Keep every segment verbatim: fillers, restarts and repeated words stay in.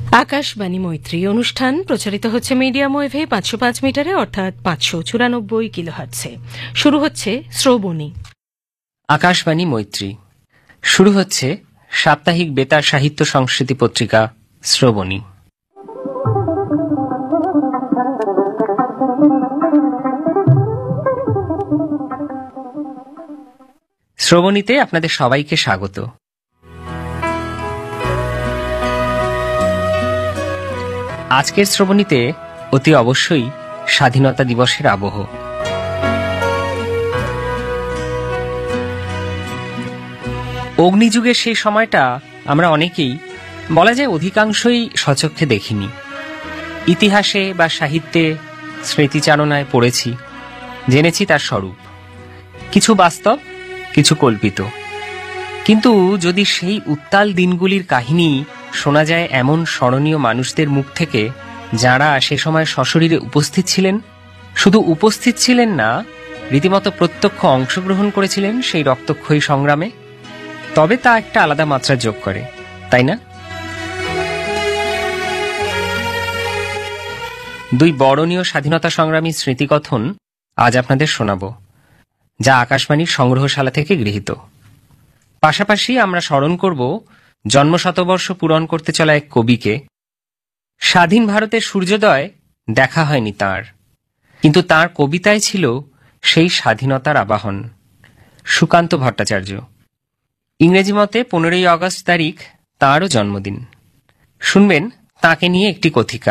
আকাশবাণী মৈত্রী অনুষ্ঠান প্রচারিত হচ্ছে মিডিয়াম ওয়েভে পাঁচশো পাঁচ মিটারে অর্থাৎ পাঁচশো চুরানব্বই কিলোহার্টজে। শুরু হচ্ছে শ্রবণী। আকাশবাণী মৈত্রী শুরু হচ্ছে সাপ্তাহিক বেতার সাহিত্য সংস্কৃতি পত্রিকা শ্রবণী। শ্রবণীতে আপনাদের সবাইকে স্বাগত। আজকের শ্রবণীতে অতি অবশ্যই স্বাধীনতা দিবসের আবহ। অগ্নিযুগের সেই সময়টা আমরা অনেকেই, বলা যায় অধিকাংশই স্বচক্ষে দেখিনি। ইতিহাসে বা সাহিত্যে স্মৃতিচারণায় পড়েছি, জেনেছি তার স্বরূপ, কিছু বাস্তব, কিছু কল্পিত। কিন্তু যদি সেই উত্তাল দিনগুলির কাহিনী শোনা যায় এমন স্মরণীয় মানুষদের মুখ থেকে, যাঁরা সে সময় সশরীরে উপস্থিত ছিলেন, শুধু উপস্থিত ছিলেন না, রীতিমতো প্রত্যক্ষ অংশগ্রহণ করেছিলেন সেই রক্তক্ষয়ী সংগ্রামে, তবে তা একটা আলাদা মাত্রা যোগ করে, তাই না? দুই বরণীয় স্বাধীনতা সংগ্রামী স্মৃতিকথন আজ আপনাদের শোনাব, যা আকাশবাণীর সংগ্রহশালা থেকে গৃহীত। পাশাপাশি আমরা স্মরণ করব জন্মশতবর্ষ পূরণ করতে চলা এক কবিকে। স্বাধীন ভারতের সূর্যোদয় দেখা হয়নি তাঁর, কিন্তু তাঁর কবিতায় ছিল সেই স্বাধীনতার আবাহন। সুকান্ত ভট্টাচার্য। ইংরেজি মতে পনেরোই আগস্ট তারিখ তাঁরও জন্মদিন। শুনবেন তাঁকে নিয়ে একটি কথিকা।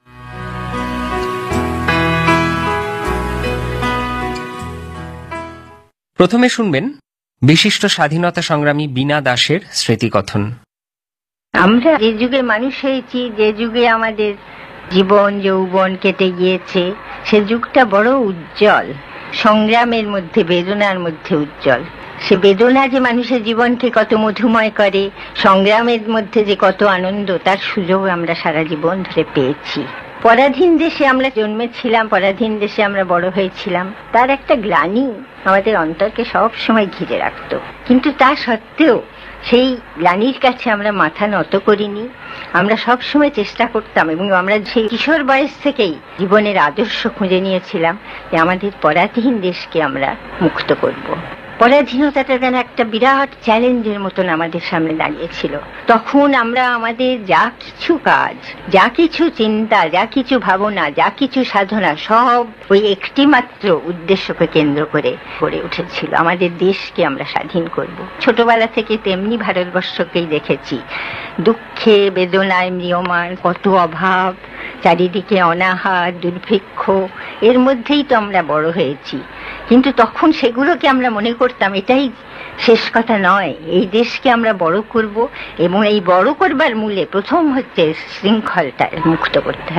প্রথমে শুনবেন বিশিষ্ট স্বাধীনতা সংগ্রামী বীণা দাসের স্মৃতিকথন। আমরা যে যুগে মানুষ হয়েছি, যে যুগে আমাদের জীবন যৌবন কেটে গিয়েছে, সে যুগটা বড় উজ্জ্বল, সংগ্রামের মধ্যে, বেদনার মধ্যে উজ্জ্বল। সে বেদনা যে মানুষের জীবনকে কত মধুময় করে, সংগ্রামের মধ্যে যে কত আনন্দ, তার সুযোগ আমরা সারা জীবন ধরে পেয়েছি। পরাধীন দেশে আমরা জন্মেছিলাম, পরাধীন দেশে আমরা বড় হয়েছিলাম, তার একটা গ্লানি আমাদের অন্তরকে সব সময় ঘিরে রাখত। কিন্তু তা সত্ত্বেও সেই গ্লানির কাছে আমরা মাথা নত করিনি। আমরা সব সময় চেষ্টা করতাম, এবং আমরা সেই কিশোর বয়স থেকেই জীবনের আদর্শ খুঁজে নিয়েছিলাম যে আমাদের পরাধীন দেশকে আমরা মুক্ত করব। পরাধীনতাটা যেন একটা বিরাট চ্যালেঞ্জের মতন আমাদের সামনে দাঁড়িয়েছিল। তখন আমরা আমাদের যা কিছু কাজ, যা কিছু চিন্তা, যা কিছু ভাবনা, যা কিছু সাধনা, সব ওই একটি মাত্র উদ্দেশ্যকে কেন্দ্র করে গড়ে উঠেছিল, আমাদের দেশকে আমরা স্বাধীন করব। ছোটবেলা থেকে তেমনি ভারতবর্ষকেই দেখেছি, দুঃখে বেদনায় ম্রিয়মাণ, কত অভাব, চারিদিকে অনাহার, দুর্ভিক্ষ, এর মধ্যেই তো আমরা বড় হয়েছি। কিন্তু তখন সেগুলোকে আমরা মনে করতাম এটাই শেষ কথা নয়, এই দেশকে আমরা বড় করব, এবং এই বড় করবার মূলে প্রথম হচ্ছে শৃঙ্খলটা মুক্ত করতে হবে।